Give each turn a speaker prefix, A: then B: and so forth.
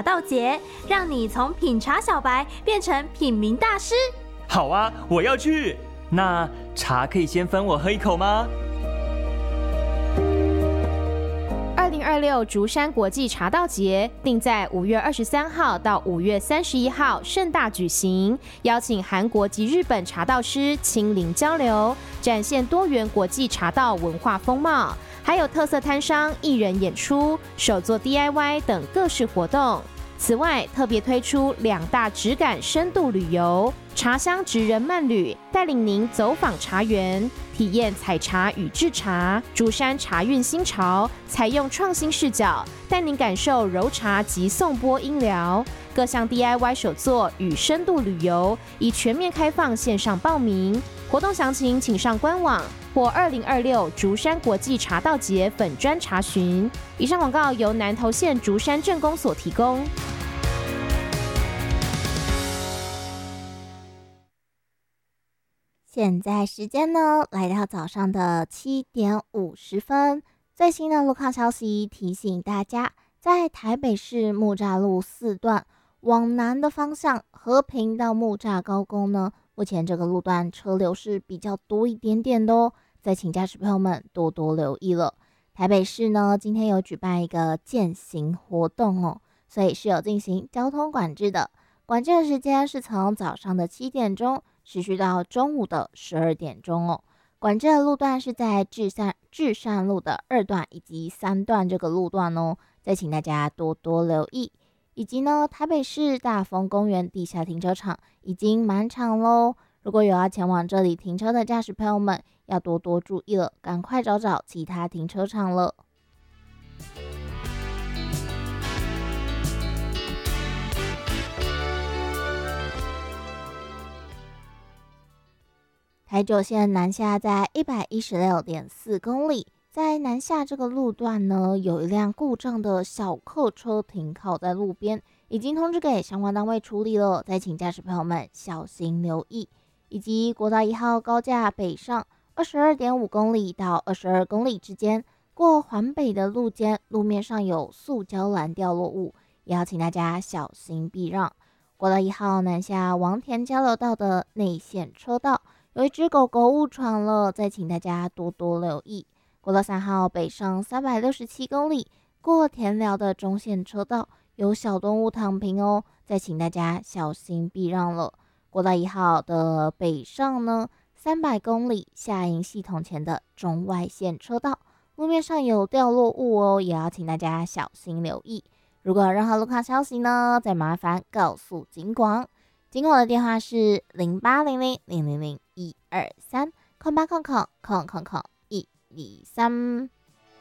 A: 茶道节，让你从品茶小白变成品茗大师。
B: 好啊，我要去。那茶可以先分我喝一口吗
C: ？2026竹山国际茶道节定在5月23号到5月31号盛大举行，邀请韩国及日本茶道师亲临交流，展现多元国际茶道文化风貌，还有特色摊商、艺人演出、手作 DIY 等各式活动。此外，特别推出2大质感深度旅游，茶香职人慢旅带领您走访茶园，体验采茶与制茶。竹山茶韵新潮采用创新视角，带您感受揉茶及颂钵音疗。各项 DIY 手作与深度旅游已全面开放线上报名，活动详情请上官网或2026竹山国际茶道节粉专查询。以上广告由南投县竹山镇公所提供。
D: 现在时间呢，来到早上的7点50分。最新的路况消息提醒大家，在台北市木栅路4段往南的方向，和平到木栅高工呢，目前这个路段车流是比较多一点点的哦，再请驾驶朋友们多多留意了。台北市呢，今天有举办一个健行活动哦，所以是有进行交通管制的。管制的时间是从早上的7点钟持续到中午的12点钟哦。管制的路段是在至善路的2段以及3段这个路段哦，再请大家多多留意。以及呢，台北市大丰公园地下停车场已经满场喽，如果有要前往这里停车的驾驶朋友们，要多多注意了，赶快找找其他停车场了。台九线南下在116.4公里，在南下这个路段呢，有一辆故障的小客车停靠在路边，已经通知给相关单位处理了，再请驾驶朋友们小心留意。以及国道1号高架北上22.5公里到22公里之间，过环北的路肩，路面上有塑胶篮掉落物，也要请大家小心避让。国道1号南下王田交流道的内线车道，有一只狗狗误闯了，再请大家多多留意。国道3号北上367公里，过田寮的中线车道有小动物躺平哦，再请大家小心避让了。国道1号的北上呢，300公里下营系统前的中外线车道，路面上有掉落物哦，也要请大家小心留意。如果有任何路况消息呢，再麻烦告诉警广。警广的电话是0800000123，0800000123。